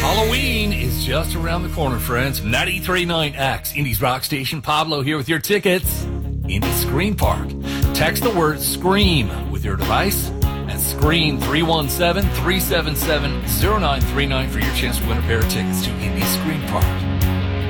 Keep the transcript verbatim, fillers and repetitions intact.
Halloween is just around the corner, friends. ninety-three point nine X, Indy's rock station. Pablo here with your tickets. Indy Scream Park. Text the word SCREAM with your device at SCREAM three one seven, three seven seven, zero nine three nine for your chance to win a pair of tickets to Indy Scream Park.